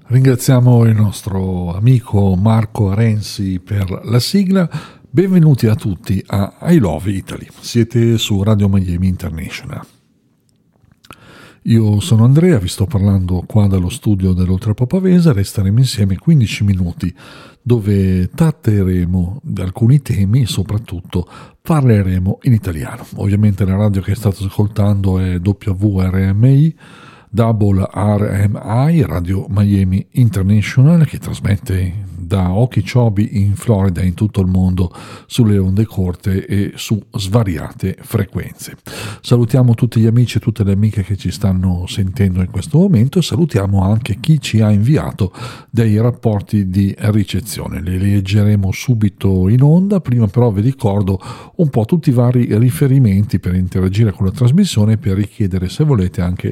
Ringraziamo il nostro amico Marco Renzi per la sigla. Benvenuti a tutti a I Love Italy. Siete su Radio Miami International. Io sono Andrea, vi sto parlando qua dallo studio dell'Oltrepò Pavese. Resteremo insieme 15 minuti dove tratteremo di alcuni temi e soprattutto parleremo in italiano. Ovviamente la radio che state ascoltando è WRMI, Double RMI, Radio Miami International, che trasmette da Okeechobee in Florida e in tutto il mondo sulle onde corte e su svariate frequenze. Salutiamo tutti gli amici e tutte le amiche che ci stanno sentendo in questo momento e salutiamo anche chi ci ha inviato dei rapporti di ricezione. Li leggeremo subito in onda, prima però vi ricordo un po' tutti i vari riferimenti per interagire con la trasmissione e per richiedere, se volete, anche